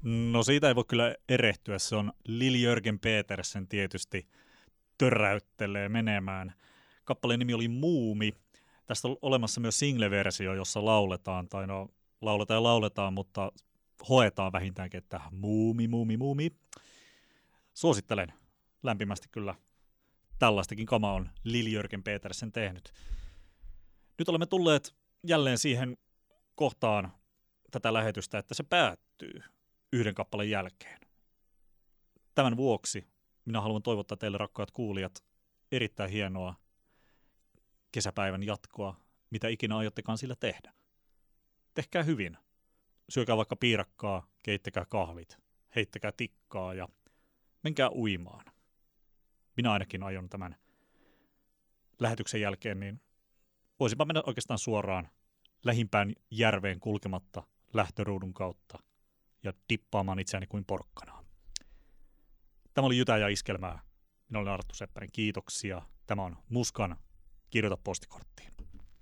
No siitä ei voi kyllä erehtyä, se on Lili-Jörgen Petersen tietysti töräyttelee menemään. Kappaleen nimi oli Muumi. Tästä on olemassa myös single-versio, jossa lauletaan, tai no lauletaan ja lauletaan, mutta hoetaan vähintäänkin, että muumi, muumi, muumi. Suosittelen lämpimästi kyllä. Tällaistakin kama on Lili-Jörgen Petersen tehnyt. Nyt olemme tulleet jälleen siihen kohtaan tätä lähetystä, että se päättyy yhden kappaleen jälkeen. Tämän vuoksi minä haluan toivottaa teille, rakkaat kuulijat, erittäin hienoa kesäpäivän jatkoa, mitä ikinä aiottekaan sillä tehdä. Tehkää hyvin. Syökää vaikka piirakkaa, keittäkää kahvit, heittäkää tikkaa ja menkää uimaan. Minä ainakin aion tämän lähetyksen jälkeen, niin voisinpa mennä oikeastaan suoraan lähimpään järveen kulkematta lähtöruudun kautta ja dippaamaan itseäni kuin porkkanaa. Tämä oli Jytä ja Iskelmää. Minä olen Arttu Seppänen. Kiitoksia. Tämä on Muskan Kirjoita postikorttiin.